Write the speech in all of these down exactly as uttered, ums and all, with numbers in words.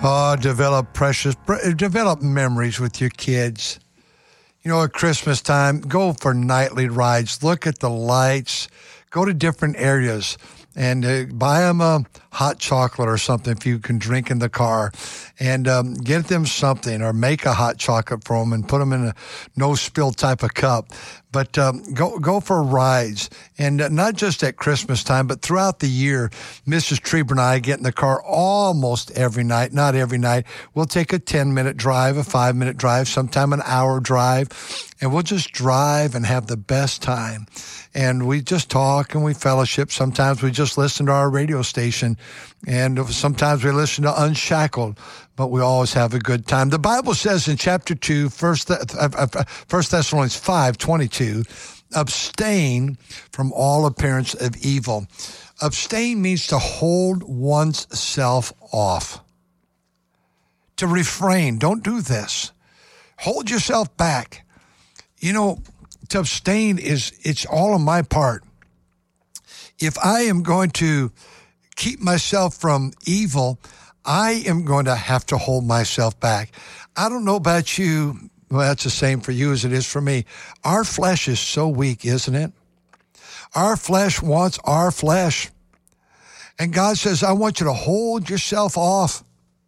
Oh, develop precious, develop memories with your kids. You know, at Christmas time, go for nightly rides. Look at the lights. Go to different areas and uh, buy them a hot chocolate or something if you can drink in the car, and um, get them something, or make a hot chocolate for them and put them in a no-spill type of cup. But um, go go for rides, and uh, not just at Christmas time, but throughout the year. Missus Trieber and I get in the car almost every night, not every night. We'll take a ten-minute drive, a five-minute drive, sometime an hour drive, and we'll just drive and have the best time. And we just talk and we fellowship. Sometimes we just listen to our radio station, and sometimes we listen to Unshackled, but we always have a good time. The Bible says in chapter two, First Thessalonians five twenty-two, abstain from all appearance of evil. Abstain means to hold one's self off, to refrain. Don't do this. Hold yourself back. You know, to abstain is, it's all on my part. If I am going to keep myself from evil, I am going to have to hold myself back. I don't know about you. Well, that's the same for you as it is for me. Our flesh is so weak, isn't it? Our flesh wants our flesh. And God says, I want you to hold yourself off.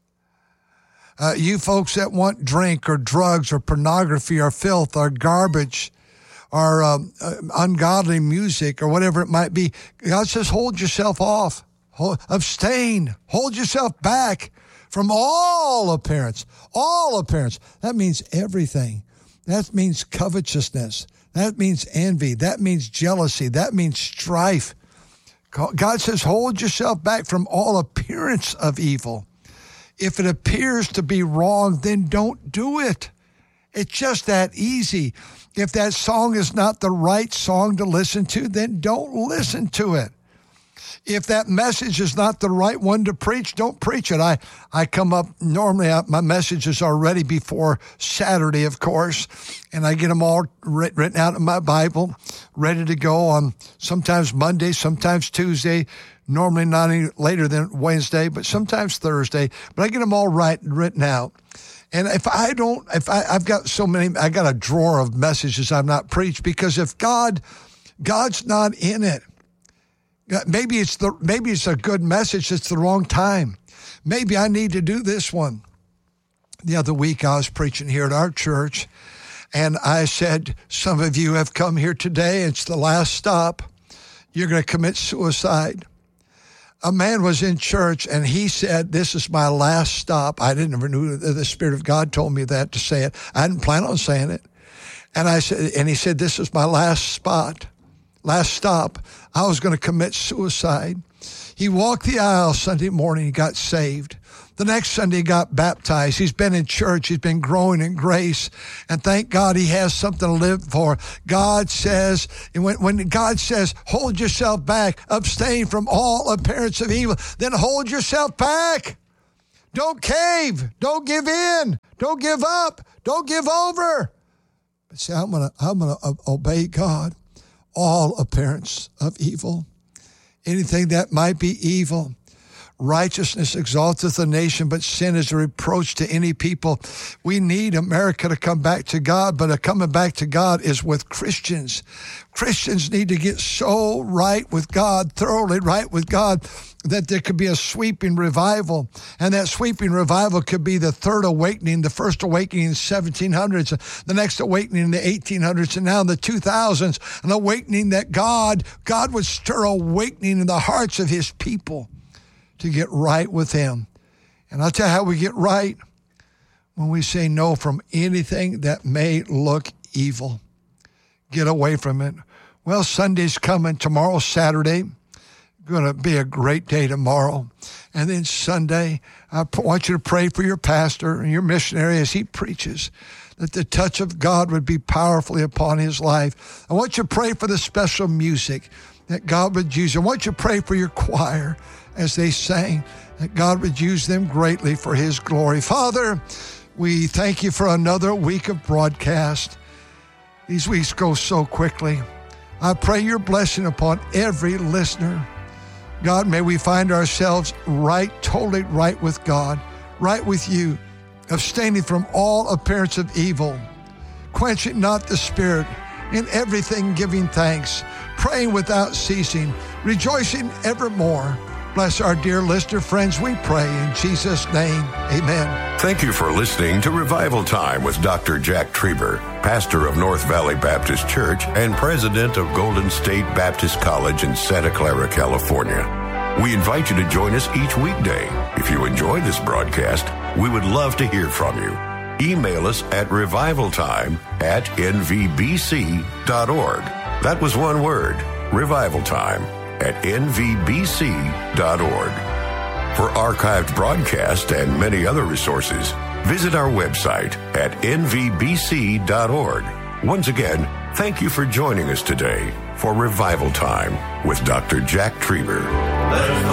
Uh, you folks that want drink or drugs or pornography or filth or garbage or um, uh, ungodly music or whatever it might be, God says, hold yourself off. Hold, abstain. Hold yourself back from all appearance. All appearance. That means everything. That means covetousness. That means envy. That means jealousy. That means strife. God says, hold yourself back from all appearance of evil. If it appears to be wrong, then don't do it. It's just that easy. If that song is not the right song to listen to, then don't listen to it. If that message is not the right one to preach, don't preach it. I, I come up, normally I, my messages are ready before Saturday, of course, and I get them all writ, written out in my Bible, ready to go on sometimes Monday, sometimes Tuesday, normally not any later than Wednesday, but sometimes Thursday, but I get them all right written out. And if I don't, if I, I've got so many, I got a drawer of messages I've not preached, because if God, God's not in it, maybe it's the, maybe it's a good message. It's the wrong time. Maybe I need to do this one. The other week I was preaching here at our church, and I said, some of you have come here today. It's the last stop. You're going to commit suicide. A man was in church, and he said, this is my last stop. I didn't ever knew that the Spirit of God told me that to say it. I didn't plan on saying it. And I said, and he said, this is my last spot, last stop. I was going to commit suicide. He walked the aisle Sunday morning. He got saved. The next Sunday, he got baptized. He's been in church. He's been growing in grace. And thank God he has something to live for. God says, and when, when God says, hold yourself back, abstain from all appearance of evil, then hold yourself back. Don't cave. Don't give in. Don't give up. Don't give over. But see, I'm going to I'm gonna obey God. All appearance of evil. Anything that might be evil. Righteousness exalteth a nation, but sin is a reproach to any people. We need America to come back to God, but a coming back to God is with Christians. Christians need to get so right with God, thoroughly right with God, that there could be a sweeping revival. And that sweeping revival could be the third awakening, the first awakening in the seventeen hundreds, the next awakening in the eighteen hundreds, and now in the two thousands, an awakening that God, God would stir awakening in the hearts of his people to get right with him. And I'll tell you how we get right: when we say no from anything that may look evil. Get away from it. Well, Sunday's coming. Tomorrow's Saturday. Going to be a great day tomorrow. And then Sunday, I want you to pray for your pastor and your missionary as he preaches, that the touch of God would be powerfully upon his life. I want you to pray for the special music that God would use. I want you to pray for your choir as they sang, that God would use them greatly for his glory. Father, we thank you for another week of broadcast. These weeks go so quickly. I pray your blessing upon every listener. God, may we find ourselves right, totally right with God, right with you, abstaining from all appearance of evil, quenching not the spirit, in everything giving thanks, praying without ceasing, rejoicing evermore. Bless our dear listener friends, we pray in Jesus' name. Amen. Thank you for listening to Revival Time with Doctor Jack Trieber, pastor of North Valley Baptist Church and president of Golden State Baptist College in Santa Clara, California. We invite you to join us each weekday. If you enjoy this broadcast, we would love to hear from you. Email us at revivaltime at n v b c dot org. That was one word, revivaltime at n v b c dot org. For archived broadcasts and many other resources, visit our website at n v b c dot org. Once again, thank you for joining us today for Revival Time with Doctor Jack Trieber.